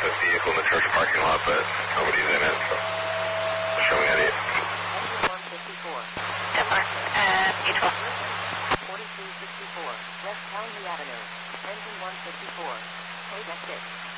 a vehicle in the church parking lot, but nobody's in it, so showing at it. Engine 154. Denmark, 812. 4264, West Townley Avenue. Engine 154. Pay at 6.